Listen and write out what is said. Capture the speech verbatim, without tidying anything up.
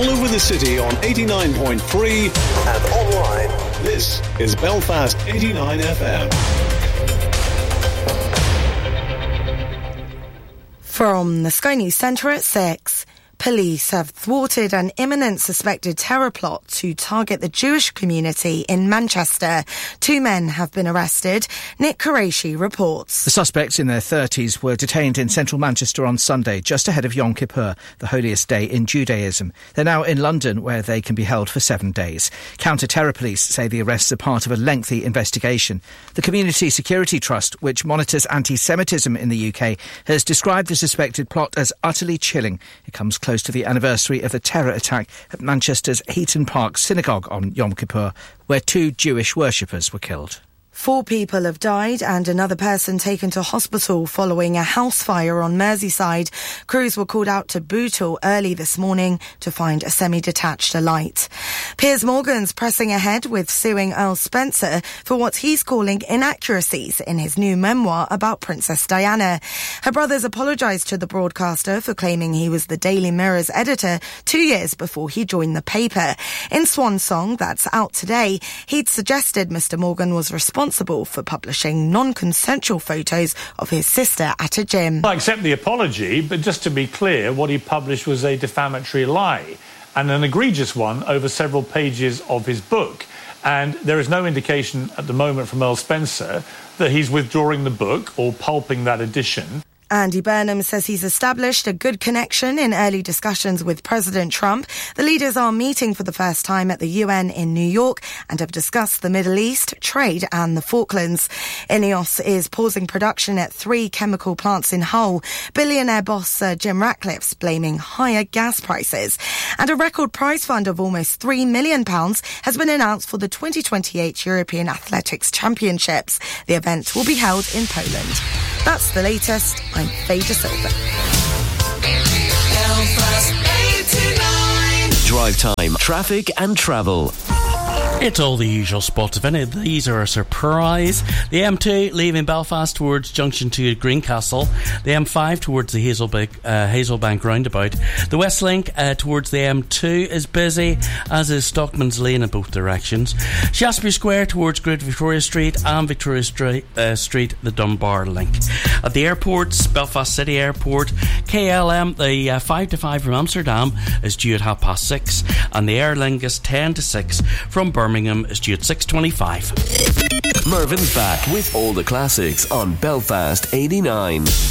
all over the city on eighty-nine point three and online. This is Belfast eighty-nine F M. From the Sky News Centre at six. Police have thwarted an imminent suspected terror plot to target the Jewish community in Manchester. Two men have been arrested. Nick Qureshi reports. The suspects in their thirties were detained in central Manchester on Sunday, just ahead of Yom Kippur, the holiest day in Judaism. They're now in London, where they can be held for seven days. Counter-terror police say the arrests are part of a lengthy investigation. The Community Security Trust, which monitors anti-Semitism in the U K, has described the suspected plot as utterly chilling. It comes close to the anniversary of the terror attack at Manchester's Heaton Park Synagogue on Yom Kippur, where two Jewish worshippers were killed. Four people have died and another person taken to hospital following a house fire on Merseyside. Crews were called out to Bootle early this morning to find a semi-detached alight. Piers Morgan's pressing ahead with suing Earl Spencer for what he's calling inaccuracies in his new memoir about Princess Diana. Her brothers apologised to the broadcaster for claiming he was the Daily Mirror's editor two years before he joined the paper. In Swan Song, that's out today, he'd suggested Mister Morgan was responsible responsible for publishing non-consensual photos of his sister at a gym. I accept the apology, but just to be clear, what he published was a defamatory lie, and an egregious one over several pages of his book. And there is no indication at the moment from Earl Spencer that he's withdrawing the book or pulping that edition. Andy Burnham says he's established a good connection in early discussions with President Trump. The leaders are meeting for the first time at the U N in New York and have discussed the Middle East, trade and the Falklands. INEOS is pausing production at three chemical plants in Hull. Billionaire boss uh, Jim Ratcliffe's blaming higher gas prices. And a record prize fund of almost three million pounds has been announced for the twenty twenty-eight European Athletics Championships. The event will be held in Poland. That's the latest. I'm Faye De Silva. Drive time, traffic and travel. It's all the usual spots. If any of these are a surprise, the M two leaving Belfast towards junction two at Greencastle, the M five towards the Hazelbank, uh, Hazelbank roundabout, the West Link uh, towards the M two is busy, as is Stockman's Lane in both directions, Shaftesbury Square towards Great Victoria Street, and Victoria Street, uh, Street the Dunbar Link. At the airports, Belfast City Airport, K L M, the uh, five to five from Amsterdam is due at half past six, and the Aer Lingus ten to six from Birmingham is due at six twenty-five. Mervyn's back with all the classics on Belfast eighty-nine.